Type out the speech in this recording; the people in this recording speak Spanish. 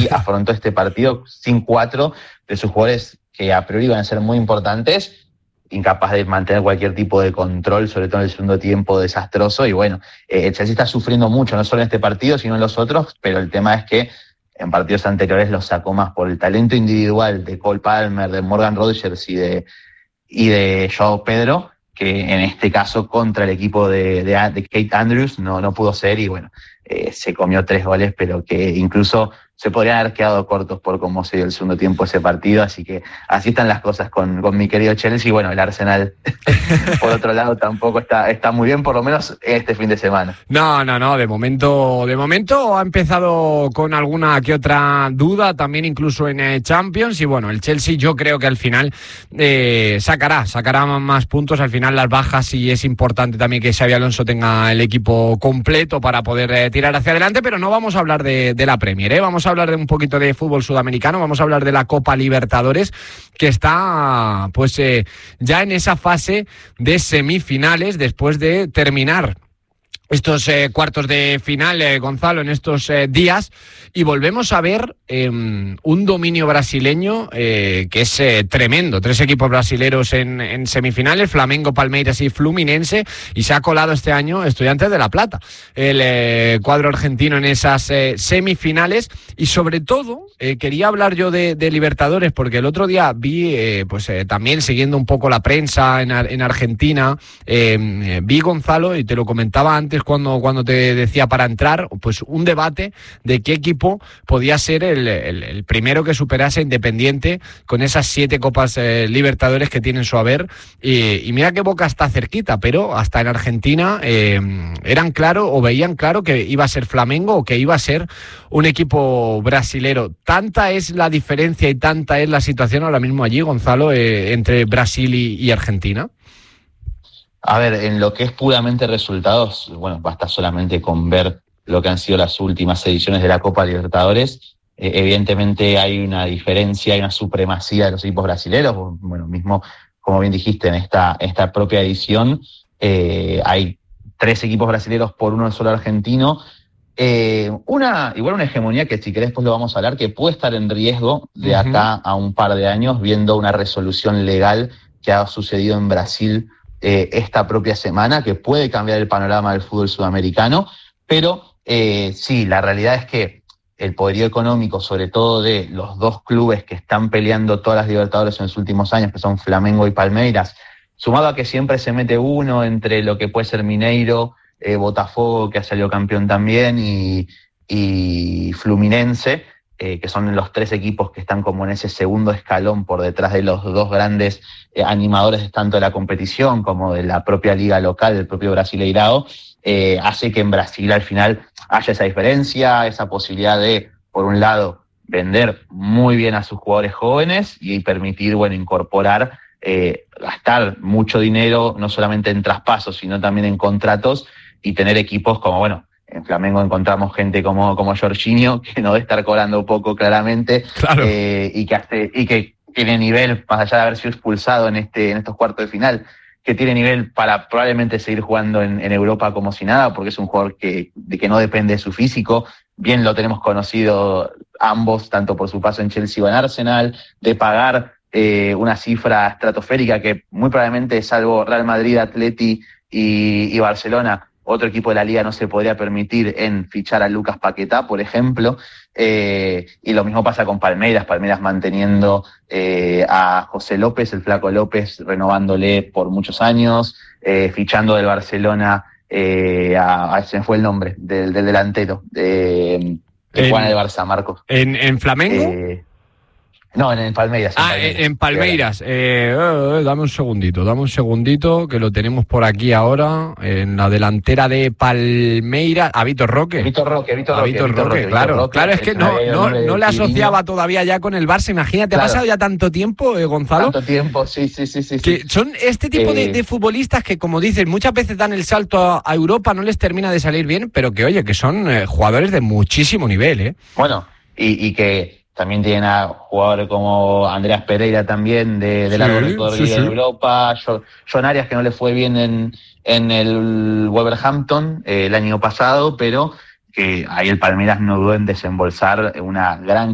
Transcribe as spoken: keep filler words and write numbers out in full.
City afrontó este partido sin cuatro de sus jugadores que a priori iban a ser muy importantes, incapaz de mantener cualquier tipo de control, sobre todo en el segundo tiempo desastroso. Y bueno, eh, el Chelsea está sufriendo mucho, no solo en este partido, sino en los otros, pero el tema es que en partidos anteriores los sacó más por el talento individual de Cole Palmer, de Morgan Rodgers y de, y de Joao Pedro, que en este caso contra el equipo de, de, de Kate Andrews no, no pudo ser, y bueno, eh, se comió tres goles, pero que incluso se podrían haber quedado cortos por cómo se dio el segundo tiempo ese partido. Así que así están las cosas con, con mi querido Chelsea. Bueno, el Arsenal, por otro lado, tampoco está, está muy bien, por lo menos este fin de semana. No, no, no, de momento, de momento ha empezado con alguna que otra duda, también incluso en eh, Champions, y bueno, el Chelsea yo creo que al final eh, sacará, sacará más puntos. Al final las bajas, y es importante también que Xabi Alonso tenga el equipo completo para poder eh, tirar hacia adelante, pero no vamos a hablar de, de la Premier, ¿eh? Vamos a hablar de un poquito de fútbol sudamericano, vamos a hablar de la Copa Libertadores, que está pues eh, ya en esa fase de semifinales después de terminar estos eh, cuartos de final, eh, Gonzalo, en estos eh, días, y volvemos a ver eh, un dominio brasileño eh, que es eh, tremendo. Tres equipos brasileros en, en semifinales, Flamengo, Palmeiras y Fluminense, y se ha colado este año Estudiantes de La Plata, el eh, cuadro argentino en esas eh, semifinales. Y sobre todo, eh, quería hablar yo de, de Libertadores, porque el otro día vi, eh, pues eh, también siguiendo un poco la prensa en, en Argentina, eh, vi, Gonzalo, y te lo comentaba antes cuando, cuando te decía para entrar, pues un debate de qué equipo podía ser el, el, el primero que superase a Independiente con esas siete Copas eh, Libertadores que tiene en su haber. Y, y mira que Boca está cerquita, pero hasta en Argentina eh, eran claro o veían claro que iba a ser Flamengo o que iba a ser un equipo brasilero. Tanta es la diferencia y tanta es la situación ahora mismo allí, Gonzalo, eh, entre Brasil y, y Argentina. A ver, en lo que es puramente resultados, bueno, basta solamente con ver lo que han sido las últimas ediciones de la Copa Libertadores. Eh, evidentemente hay una diferencia, hay una supremacía de los equipos brasileños. Bueno, mismo, como bien dijiste, en esta, esta propia edición eh, hay tres equipos brasileños por uno solo argentino. Eh, una, igual una hegemonía que, si querés, después lo vamos a hablar, que puede estar en riesgo de acá a un par de años, viendo una resolución legal que ha sucedido en Brasil eh, esta propia semana, que puede cambiar el panorama del fútbol sudamericano. Pero eh, sí, la realidad es que el poderío económico, sobre todo de los dos clubes que están peleando todas las Libertadores en los últimos años, que son Flamengo y Palmeiras, sumado a que siempre se mete uno entre lo que puede ser Mineiro, eh, Botafogo, que ha salido campeón también, y, y Fluminense, eh, que son los tres equipos que están como en ese segundo escalón por detrás de los dos grandes eh, animadores tanto de la competición como de la propia liga local, del propio Brasileirao. Eh, hace que en Brasil al final haya esa diferencia, esa posibilidad de, por un lado, vender muy bien a sus jugadores jóvenes y permitir, bueno, incorporar, eh, gastar mucho dinero, no solamente en traspasos, sino también en contratos, y tener equipos como, bueno, en Flamengo encontramos gente como, como Jorginho, que no debe estar cobrando poco claramente, claro. eh, y que hace, y que tiene nivel, más allá de haber sido expulsado en este, en estos cuartos de final, que tiene nivel para probablemente seguir jugando en, en Europa como si nada, porque es un jugador que, de que no depende de su físico. Bien lo tenemos conocido ambos, tanto por su paso en Chelsea o en Arsenal, de pagar eh, una cifra estratosférica que muy probablemente, salvo Real Madrid, Atleti y, y Barcelona, otro equipo de la liga no se podría permitir en fichar a Lucas Paquetá, por ejemplo. Eh, y lo mismo pasa con Palmeiras, Palmeiras manteniendo eh, a José López, el Flaco López, renovándole por muchos años, eh, fichando del Barcelona, eh, a, a ese fue el nombre, del, del delantero, de, de Juan del Barça, Marcos. ¿En, en Flamengo? Eh, No, en, en Palmeiras. En ah, Palmeiras. en Palmeiras. Eh, eh, dame un segundito, dame un segundito, que lo tenemos por aquí ahora, en la delantera de Palmeiras. ¿A Vítor Roque? Vítor Roque, Vítor a Roque. Vítor Vítor Roque, Roque, claro. Vítor Roque, claro, es que no, no, no le asociaba Quirinho. todavía ya con el Barça. Imagínate, Claro. ha pasado ya tanto tiempo, eh, Gonzalo. Tanto tiempo, sí, sí, sí. sí, Que sí. son este tipo Eh, de, de futbolistas que, como dices, muchas veces dan el salto a, a Europa, no les termina de salir bien, pero que, oye, que son eh, jugadores de muchísimo nivel, ¿eh? Bueno, y, y que también tienen a jugadores como Andreas Pereira también, de, de Sí, largo recorrido sí, sí. en Europa, Jo- John Arias, que no le fue bien en, en el Wolverhampton eh, el año pasado, pero que ahí el Palmeiras no dudó en desembolsar una gran